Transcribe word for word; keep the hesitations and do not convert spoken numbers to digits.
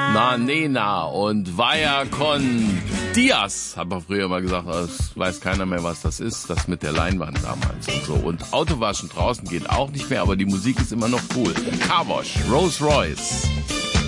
Na Nena und Vaya con Diaz, hat man früher mal gesagt, das weiß keiner mehr, was das ist, das mit der Leinwand damals und so. Und Autowaschen draußen geht auch nicht mehr, aber die Musik ist immer noch cool. Car Wash, Rolls Royce.